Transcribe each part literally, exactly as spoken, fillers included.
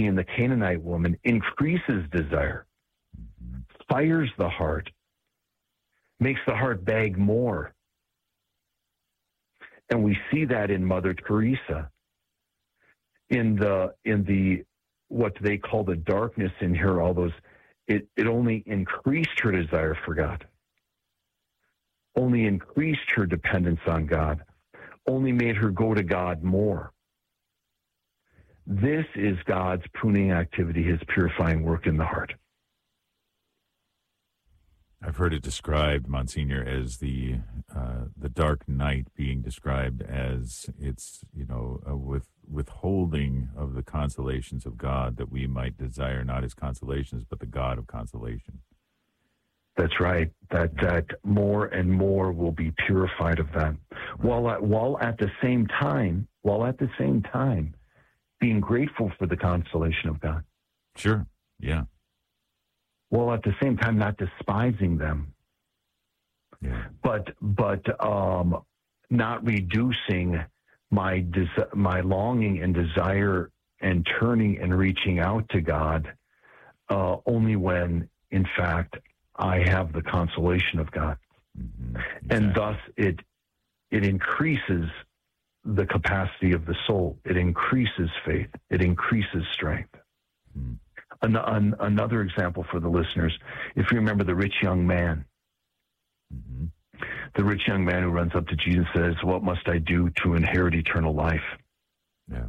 in the Canaanite woman increases desire, fires the heart, makes the heart beg more. And we see that in Mother Teresa, in the in the what they call the darkness in her, all those, it, it only increased her desire for God, only increased her dependence on God, only made her go to God more. This is God's pruning activity, his purifying work in the heart. I've heard it described, Monsignor, as the uh, the dark night being described as it's, you know, uh, with withholding of the consolations of God, that we might desire not his consolations, but the God of consolation. That's right. That that more and more will be purified of that, while at, while at the same time, while at the same time, being grateful for the consolation of God. Sure. Yeah. While at the same time not despising them, yeah. but but um, not reducing my des- my longing and desire and turning and reaching out to God uh, only when, in fact, I have the consolation of God, mm-hmm. exactly. And thus it it increases the capacity of the soul. It increases faith. It increases strength. Mm. An, an, another example for the listeners, if you remember the rich young man, mm-hmm. the rich young man who runs up to Jesus and says, "What must I do to inherit eternal life?" Yeah.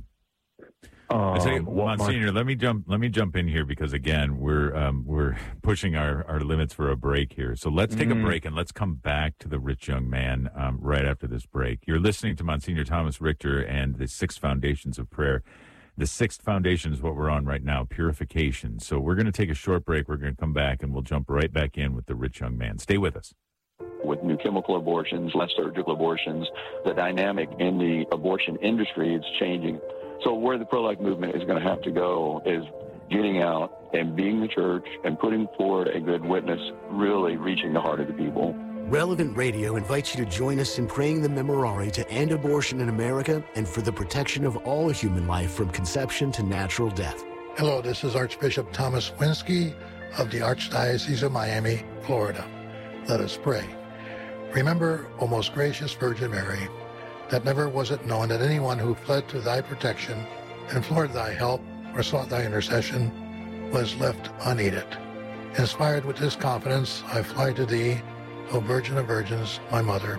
Um, I say, what Monsignor, must... let me jump. Let me jump in here because again, we're um, we're pushing our, our limits for a break here. So let's take mm. a break and let's come back to the rich young man um, right after this break. You're listening to Monsignor Thomas Richter and the Six Foundations of Prayer. The sixth foundation is what we're on right now, purification. So we're going to take a short break. We're going to come back, and we'll jump right back in with the rich young man. Stay with us. With new chemical abortions, less surgical abortions, the dynamic in the abortion industry is changing. So where the pro-life movement is going to have to go is getting out and being the church and putting forward a good witness, really reaching the heart of the people. Relevant Radio invites you to join us in praying the Memorare to end abortion in America and for the protection of all human life from conception to natural death. Hello, this is Archbishop Thomas Winsky of the Archdiocese of Miami, Florida. Let us pray. Remember, O most gracious Virgin Mary, that never was it known that anyone who fled to thy protection, implored thy help, or sought thy intercession was left unaided. Inspired with this confidence, I fly to thee, O Virgin of Virgins, my Mother.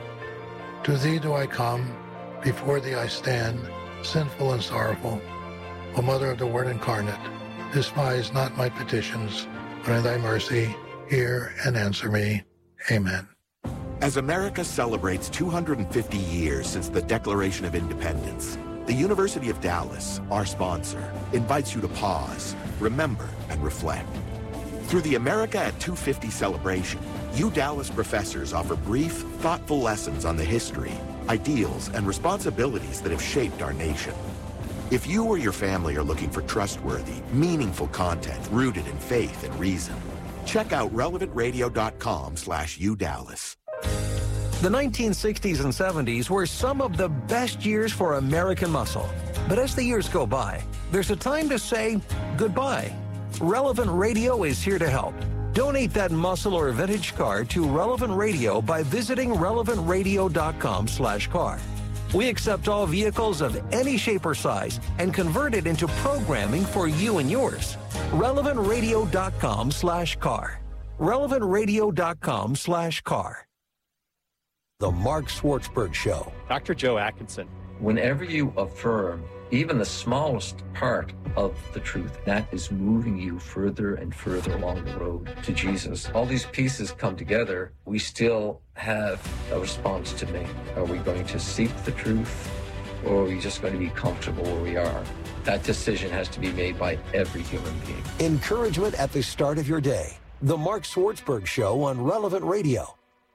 To thee do I come, before thee I stand, sinful and sorrowful. O Mother of the Word incarnate, despise not my petitions, but in thy mercy hear and answer me. Amen. As America celebrates two hundred fifty years since the Declaration of Independence, the University of Dallas, our sponsor, invites you to pause, remember, and reflect. Through the America at two fifty celebration, U Dallas professors offer brief, thoughtful lessons on the history, ideals, and responsibilities that have shaped our nation. If you or your family are looking for trustworthy, meaningful content rooted in faith and reason, check out relevant radio dot com slash U Dallas. The nineteen sixties and seventies were some of the best years for American muscle. But as the years go by, there's a time to say goodbye. Relevant Radio is here to help. Donate that muscle or vintage car to Relevant Radio by visiting relevant radio dot com slash car. We accept all vehicles of any shape or size and convert it into programming for you and yours. relevant radio dot com slash car. relevant radio dot com slash car. The Mark Schwartzberg Show. Doctor Joe Atkinson. Whenever you affirm even the smallest part of the truth, that is moving you further and further along the road to Jesus. All these pieces come together. We still have a response to make. Are we going to seek the truth, or are we just going to be comfortable where we are? That decision has to be made by every human being. Encouragement at the start of your day. The Mark Schwartzberg Show on Relevant Radio.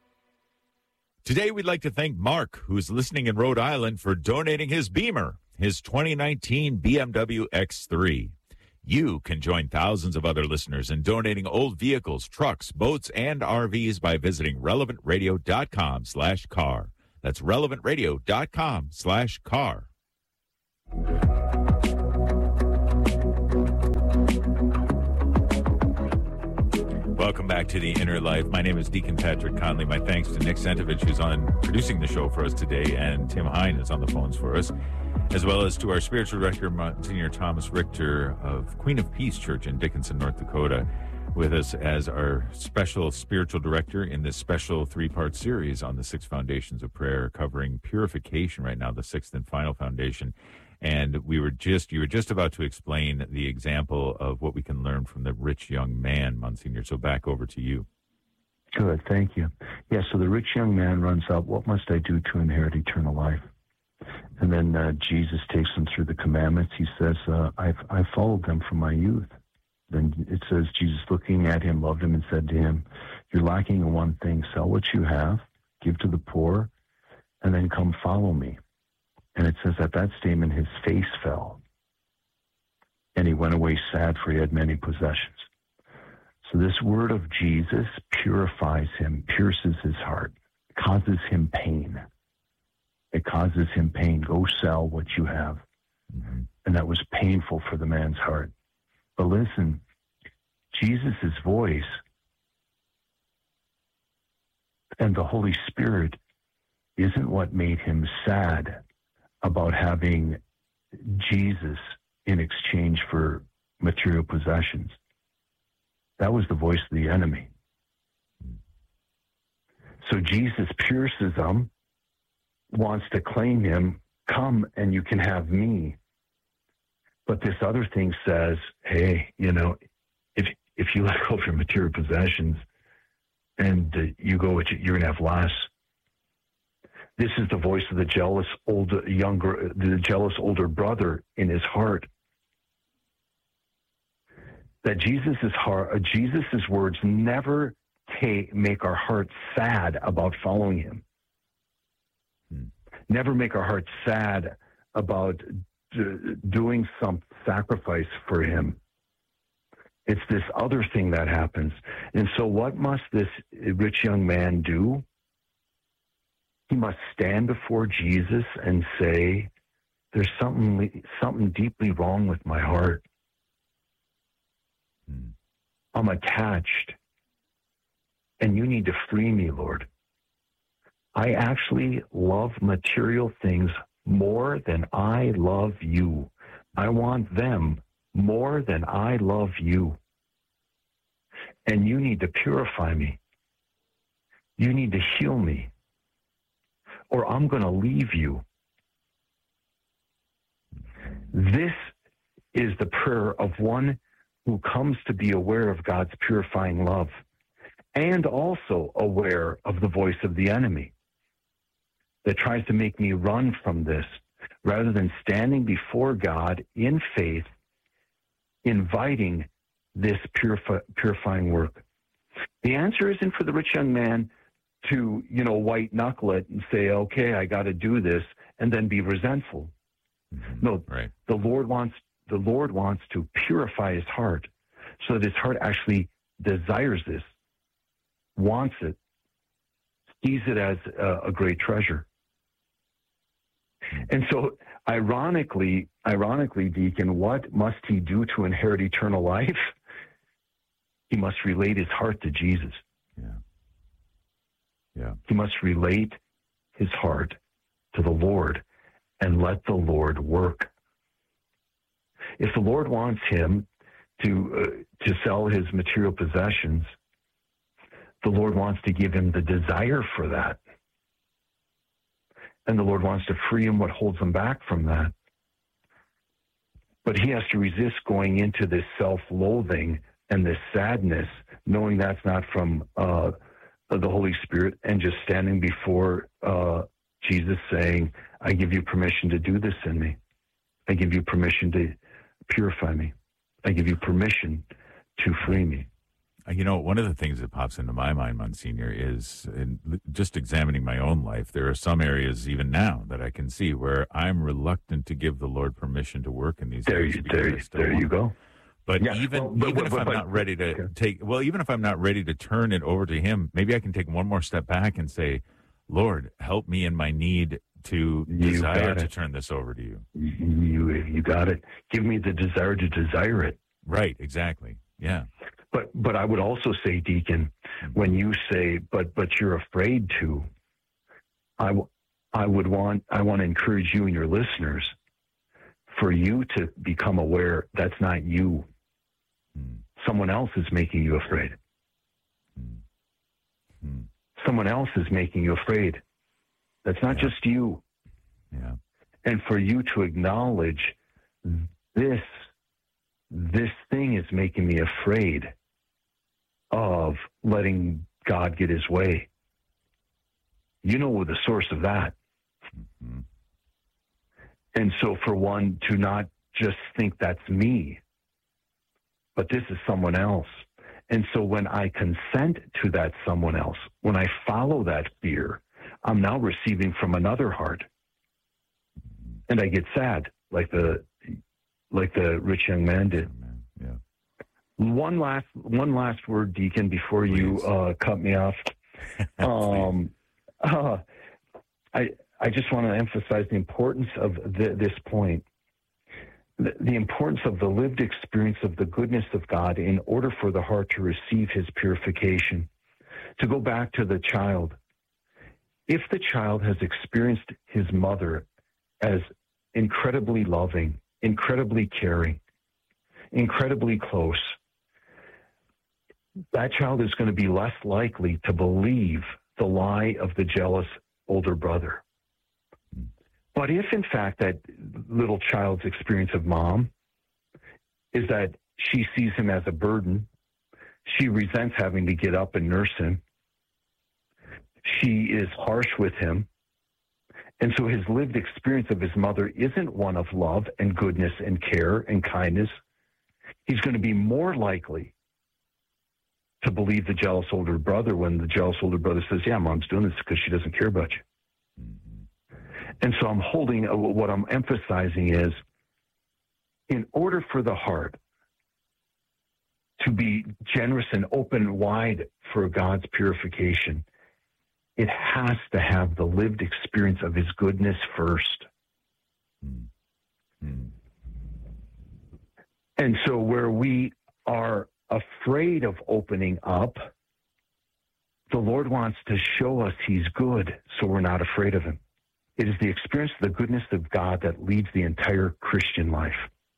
Today, we'd like to thank Mark, who's listening in Rhode Island, for donating his Beamer, his twenty nineteen B M W X three. You can join thousands of other listeners in donating old vehicles, trucks, boats, and R Vs by visiting relevant radio dot com slash car. That's relevant radio dot com slash car. Welcome back to The Inner Life. My name is Deacon Patrick Conley. My thanks to Nick Sentovich, who's on producing the show for us today, and Tim Hine is on the phones for us, as well as to our spiritual director, Monsignor Thomas Richter of Queen of Peace Church in Dickinson, North Dakota, with us as our special spiritual director in this special three-part series on the six foundations of prayer, covering purification right now, the sixth and final foundation. And we were just, you were just about to explain the example of what we can learn from the rich young man, Monsignor. So back over to you. Good, thank you. Yeah, so the rich young man runs up, what must I do to inherit eternal life? And then uh, Jesus takes him through the commandments. He says, uh, I've, I've followed them from my youth. Then it says, Jesus looking at him, loved him, and said to him, you're lacking in one thing. Sell what you have, give to the poor, and then come follow me. And it says at that statement, his face fell. And he went away sad, for he had many possessions. So this word of Jesus purifies him, pierces his heart, causes him pain. It causes him pain. Go sell what you have. Mm-hmm. And that was painful for the man's heart. But listen, Jesus' voice and the Holy Spirit isn't what made him sad about having Jesus in exchange for material possessions. That was the voice of the enemy. So Jesus pierces him, wants to claim him, come and you can have me. But this other thing says, hey, you know, if if you let go of your material possessions and uh, you go, you're going to have less. This is the voice of the jealous older, younger, the jealous older brother in his heart. That Jesus's heart, uh, Jesus's words never take, make our hearts sad about following him. Hmm. Never make our hearts sad about d- doing some sacrifice for him. It's this other thing that happens. And so what must this rich young man do? He must stand before Jesus and say, there's something something deeply wrong with my heart. Hmm. I'm attached, and you need to free me, Lord. I actually love material things more than I love you. I want them more than I love you. And you need to purify me. You need to heal me, or I'm going to leave you. This is the prayer of one who comes to be aware of God's purifying love and also aware of the voice of the enemy that tries to make me run from this rather than standing before God in faith, inviting this purifi- purifying work. The answer isn't for the rich young man to, you know, white knuckle it and say, okay, I got to do this, and then be resentful. Mm-hmm. No, right. the Lord wants the Lord wants to purify his heart so that his heart actually desires this, wants it, sees it as a, a great treasure. And so, ironically, ironically, Deacon, what must he do to inherit eternal life? He must relate his heart to Jesus. Yeah. Yeah. He must relate his heart to the Lord and let the Lord work. If the Lord wants him to uh, to sell his material possessions, the Lord wants to give him the desire for that. And the Lord wants to free him what holds him back from that. But he has to resist going into this self-loathing and this sadness, knowing that's not from uh, the Holy Spirit, and just standing before uh, Jesus saying, I give you permission to do this in me. I give you permission to purify me. I give you permission to free me. You know, one of the things that pops into my mind, Monsignor, is in just examining my own life. There are some areas even now that I can see where I'm reluctant to give the Lord permission to work in these there areas. You, there there you go. But yeah, even well, but, even but, if but, I'm but, not ready to okay. take, well, even if I'm not ready to turn it over to him, maybe I can take one more step back and say, Lord, help me in my need to you desire to turn this over to you. You, you got it. Give me the desire to desire it. Right, exactly. Yeah. But but I would also say, Deacon, when you say, but but you're afraid to, I, w- I would want I want to encourage you and your listeners for you to become aware that's not you. Mm. Someone else is making you afraid. Mm. Mm. Someone else is making you afraid. That's not yeah. just you. Yeah. And for you to acknowledge this, this thing is making me afraid of letting God get his way. You know the source of that. Mm-hmm. And so for one to not just think that's me, but this is someone else. And so when I consent to that someone else, when I follow that fear, I'm now receiving from another heart. And I get sad, like the like the rich young man did. Yeah. One last one last word, Deacon, before Please. you uh, cut me off. um, uh, I I just want to emphasize the importance of the, this point, the, the importance of the lived experience of the goodness of God in order for the heart to receive his purification. To go back to the child, if the child has experienced his mother as incredibly loving, incredibly caring, incredibly close, that child is going to be less likely to believe the lie of the jealous older brother. But if, in fact, that little child's experience of mom is that she sees him as a burden, she resents having to get up and nurse him, she is harsh with him, and so his lived experience of his mother isn't one of love and goodness and care and kindness, he's going to be more likely to believe the jealous older brother when the jealous older brother says, yeah, mom's doing this because she doesn't care about you. And so I'm holding, what I'm emphasizing is, in order for the heart to be generous and open wide for God's purification, it has to have the lived experience of his goodness first. Mm-hmm. And so where we are afraid of opening up, the Lord wants to show us he's good, so we're not afraid of him. It is the experience of the goodness of God that leads the entire Christian life.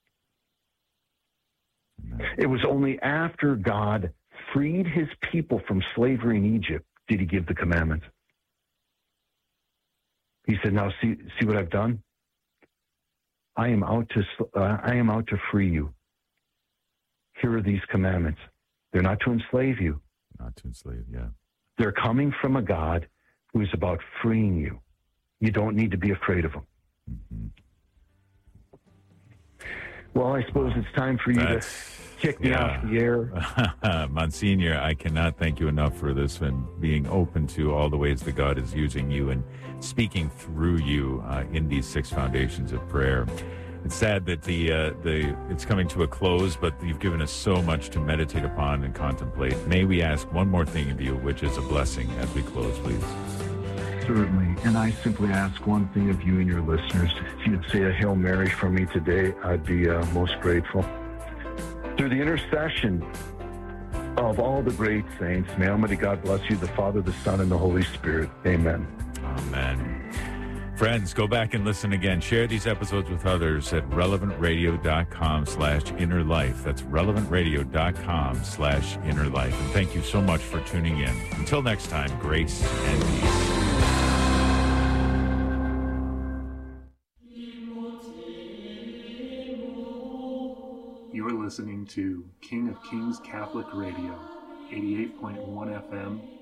Amen. It was only after God freed his people from slavery in Egypt did he give the commandments. He said, now see, see what I've done? I am out to, uh, I am out to free you. Here are these commandments. They're not to enslave you. Not to enslave, yeah. They're coming from a God who is about freeing you. You don't need to be afraid of him. Mm-hmm. Well, I suppose it's time for you That's, to kick me yeah. off the air. Monsignor, I cannot thank you enough for this and being open to all the ways that God is using you and speaking through you uh, in these six foundations of prayer. It's sad that the uh, the it's coming to a close, but you've given us so much to meditate upon and contemplate. May we ask one more thing of you, which is a blessing as we close, please. Certainly. And I simply ask one thing of you and your listeners. If you'd say a Hail Mary for me today, I'd be uh, most grateful. Through the intercession of all the great saints, may Almighty God bless you, the Father, the Son, and the Holy Spirit. Amen. Amen. Friends, go back and listen again. Share these episodes with others at relevantradio.com slash inner life. That's relevantradio.com slash inner life. And thank you so much for tuning in. Until next time, grace and peace. You're listening to King of Kings Catholic Radio, eighty-eight point one F M,